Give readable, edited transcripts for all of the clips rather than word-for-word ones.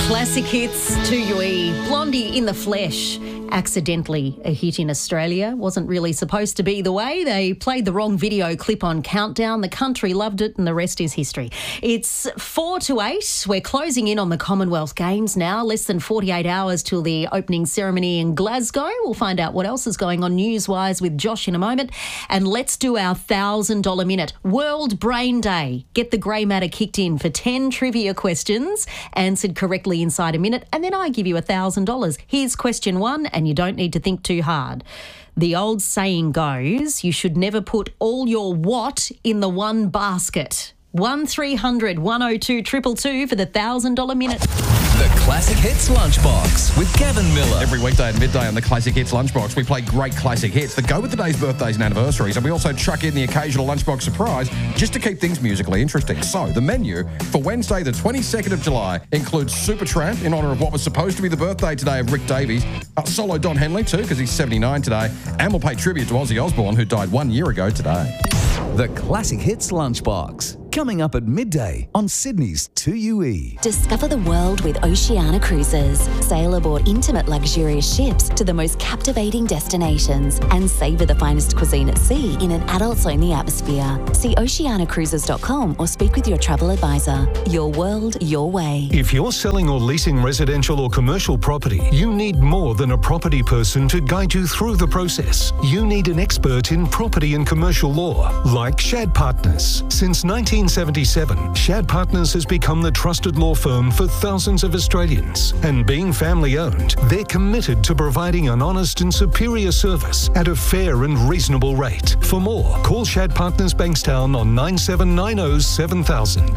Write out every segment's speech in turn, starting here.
Classic hits to you. Blondie in the Flesh. Accidentally a hit in Australia. Wasn't really supposed to be the way. They played the wrong video clip on Countdown. The country loved it and the rest is history. It's 4 to 8. We're closing in on the Commonwealth Games now. Less than 48 hours till the opening ceremony in Glasgow. We'll find out what else is going on news-wise with Josh in a moment. And let's do our $1,000 minute. World Brain Day. Get the grey matter kicked in for 10 trivia questions answered correctly inside a minute, and then I give you $1,000. Here's question 1, and you don't need to think too hard. The old saying goes, you should never put all your what in the one basket. 1300 102 222 for the $1,000 minute. The Classic Hits Lunchbox with Gavin Miller. Every weekday at midday on the Classic Hits Lunchbox, we play great classic hits that go with today's birthdays and anniversaries, and we also chuck in the occasional lunchbox surprise just to keep things musically interesting. So, the menu for Wednesday, the 22nd of July, includes Supertramp in honour of what was supposed to be the birthday today of Rick Davies, solo Don Henley too, because he's 79 today, and we'll pay tribute to Ozzy Osbourne, who died 1 year ago today. The Classic Hits Lunchbox, coming up at midday on Sydney's 2UE. Discover the world with Oceania Cruises. Sail aboard intimate luxurious ships to the most captivating destinations and savour the finest cuisine at sea in an adults-only atmosphere. See oceanacruises.com or speak with your travel advisor. Your world, your way. If you're selling or leasing residential or commercial property, you need more than a property person to guide you through the process. You need an expert in property and commercial law, like Shad Partners. Since 1977, Shad Partners has become the trusted law firm for thousands of Australians. And being family-owned, they're committed to providing an honest and superior service at a fair and reasonable rate. For more, call Shad Partners Bankstown on 9790 7000.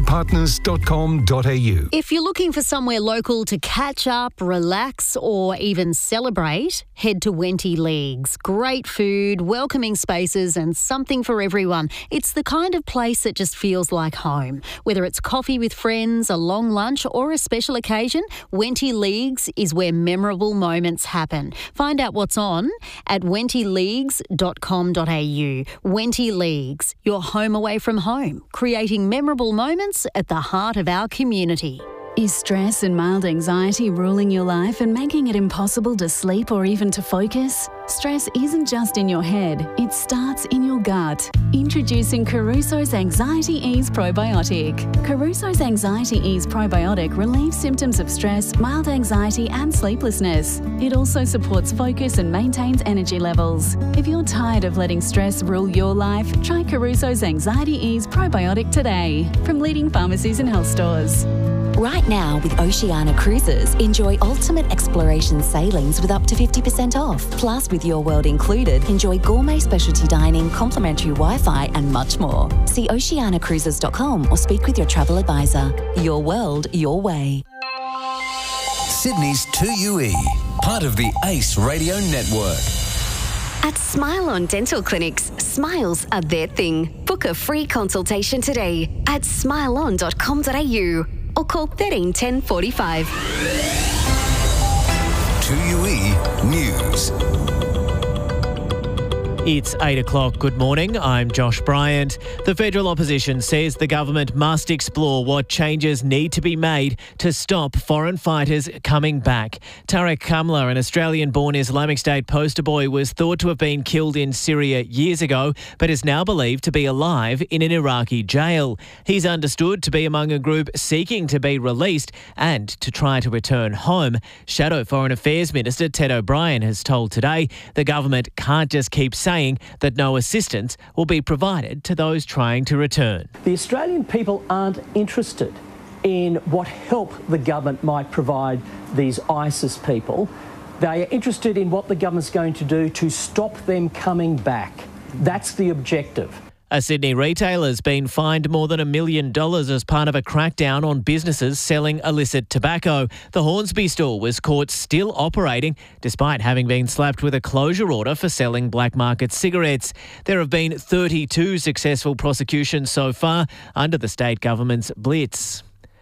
shadpartners.com.au. If you're looking for somewhere local to catch up, relax or even celebrate, head to Wenty Leagues. Great food, welcoming spaces and something for everyone. It's the kind of place that just feels like home. Whether it's coffee with friends, a long lunch or a special occasion, Wenty Leagues is where memorable moments happen. Find out what's on at wentyleagues.com.au. Wenty Leagues, your home away from home, creating memorable moments at the heart of our community. Is stress and mild anxiety ruling your life and making it impossible to sleep or even to focus? Stress isn't just in your head, it starts in your gut. Introducing Caruso's Anxiety Ease Probiotic. Caruso's Anxiety Ease Probiotic relieves symptoms of stress, mild anxiety and sleeplessness. It also supports focus and maintains energy levels. If you're tired of letting stress rule your life, try Caruso's Anxiety Ease Probiotic today from leading pharmacies and health stores. Right now, with Oceania Cruises, enjoy ultimate exploration sailings with up to 50% off. Plus, with Your World included, enjoy gourmet specialty dining, complimentary Wi-Fi and much more. See oceanacruises.com or speak with your travel advisor. Your world, your way. Sydney's 2UE, part of the ACE Radio Network. At Smile On Dental Clinics, smiles are their thing. Book a free consultation today at smileon.com.au or call 13 10 45. 2UE News. It's 8 o'clock. Good morning. I'm Josh Bryant. The federal opposition says the government must explore what changes need to be made to stop foreign fighters coming back. Tarek Kamla, an Australian-born Islamic State poster boy, was thought to have been killed in Syria years ago, but is now believed to be alive in an Iraqi jail. He's understood to be among a group seeking to be released and to try to return home. Shadow Foreign Affairs Minister Ted O'Brien has told Today the government can't just keep saying that no assistance will be provided to those trying to return. The Australian people aren't interested in what help the government might provide these ISIS people. They are interested in what the government's going to do to stop them coming back. That's the objective. A Sydney retailer's been fined more than $1 million as part of a crackdown on businesses selling illicit tobacco. The Hornsby store was caught still operating despite having been slapped with a closure order for selling black market cigarettes. There have been 32 successful prosecutions so far under the state government's blitz.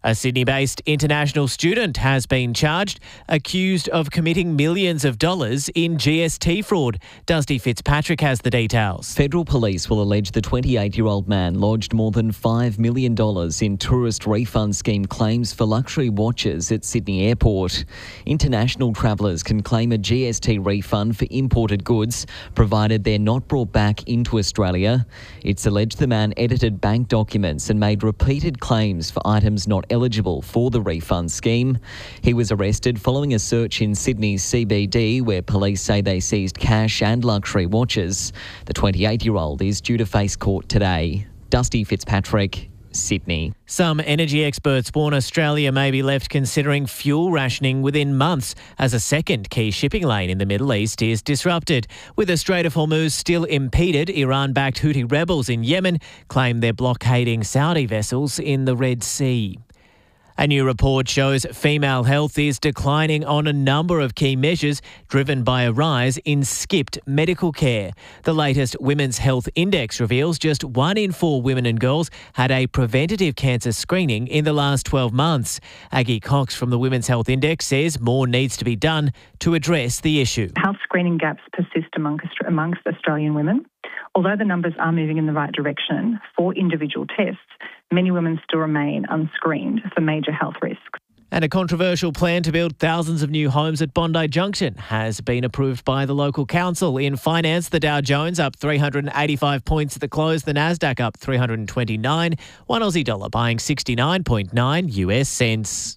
A Sydney-based international student has been charged, accused of committing millions of dollars in GST fraud. Dusty Fitzpatrick has the details. Federal police will allege the 28-year-old man lodged more than $5 million in tourist refund scheme claims for luxury watches at Sydney Airport. International travellers can claim a GST refund for imported goods, provided they're not brought back into Australia. It's alleged the man edited bank documents and made repeated claims for items not eligible for the refund scheme. He was arrested following a search in Sydney's CBD where police say they seized cash and luxury watches. The 28-year-old is due to face court today. Dusty Fitzpatrick, Sydney. Some energy experts warn Australia may be left considering fuel rationing within months as a second key shipping lane in the Middle East is disrupted. With the Strait of Hormuz still impeded, Iran-backed Houthi rebels in Yemen claim they're blockading Saudi vessels in the Red Sea. A new report shows female health is declining on a number of key measures driven by a rise in skipped medical care. The latest Women's Health Index reveals just 1 in 4 women and girls had a preventative cancer screening in the last 12 months. Aggie Cox from the Women's Health Index says more needs to be done to address the issue. Health screening gaps persist amongst Australian women. Although the numbers are moving in the right direction for individual tests, many women still remain unscreened for major health risks. And a controversial plan to build thousands of new homes at Bondi Junction has been approved by the local council. In finance, the Dow Jones up 385 points at the close, the Nasdaq up 329, one Aussie dollar buying 69.9 US cents.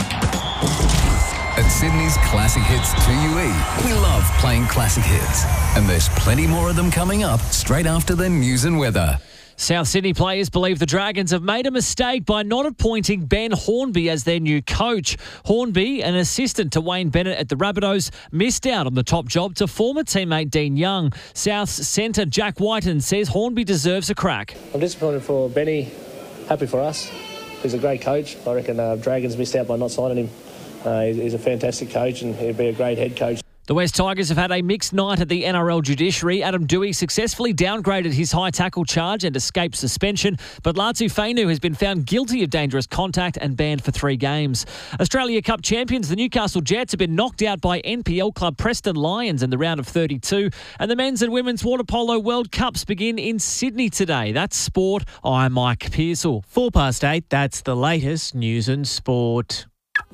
At Sydney's Classic Hits 2UE, we love playing classic hits. And there's plenty more of them coming up straight after the news and weather. South Sydney players believe the Dragons have made a mistake by not appointing Ben Hornby as their new coach. Hornby, an assistant to Wayne Bennett at the Rabbitohs, missed out on the top job to former teammate Dean Young. South's centre Jack Whiten says Hornby deserves a crack. I'm disappointed for Benny, happy for us. He's a great coach. I reckon Dragons missed out by not signing him. He's a fantastic coach and he'd be a great head coach. The West Tigers have had a mixed night at the NRL judiciary. Adam Dewey successfully downgraded his high tackle charge and escaped suspension, but Latu Fainu has been found guilty of dangerous contact and banned for 3 games. Australia Cup champions, the Newcastle Jets, have been knocked out by NPL club Preston Lions in the round of 32, and the men's and women's water polo World Cups begin in Sydney today. That's sport. I'm Mike Pearsall. 8:04, that's the latest news and sport.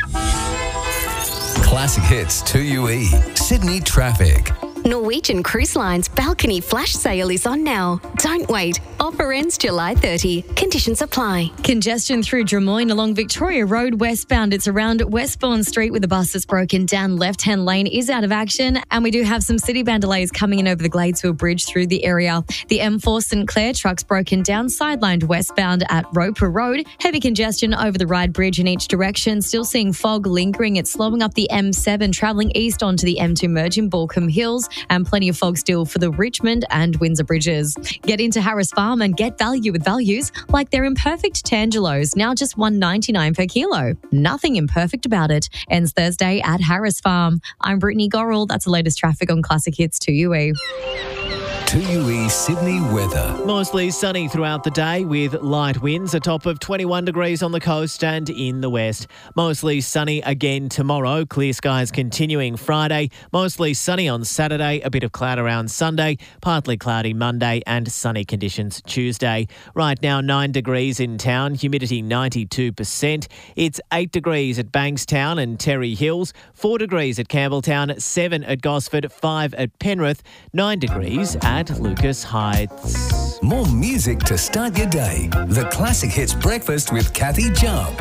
Classic Hits 2UE, Sydney traffic. Norwegian Cruise Line's balcony flash sale is on now. Don't wait. Offer ends July 30. Conditions apply. Congestion through Drummoyne along Victoria Road westbound. It's around Westbourne Street with a bus that's broken down. Left-hand lane is out of action. And we do have some Cityband delays coming in over the Gladesville Bridge through the area. The M4 St Clair truck's broken down, sidelined westbound at Roper Road. Heavy congestion over the Ryde Bridge in each direction. Still seeing fog lingering. It's slowing up the M7, travelling east onto the M2 merge in Balcombe Hills. And plenty of fog still for the Richmond and Windsor bridges. Get into Harris Farm and get value with values like their imperfect Tangelos, now just $1.99 per kilo. Nothing imperfect about it. Ends Thursday at Harris Farm. I'm Brittany Gorrell. That's the latest traffic on Classic Hits 2UE. 2UE Sydney weather. Mostly sunny throughout the day with light winds, a top of 21 degrees on the coast and in the west. Mostly sunny again tomorrow. Clear skies continuing Friday. Mostly sunny on Saturday. A bit of cloud around Sunday. Partly cloudy Monday and sunny conditions Tuesday. Right now 9 degrees in town. Humidity 92%. It's 8 degrees at Bankstown and Terry Hills. 4 degrees at Campbelltown. 7 at Gosford. 5 at Penrith. 9 degrees at Lucas Heights. More music to start your day. The Classic Hits Breakfast with Kathy Jubb.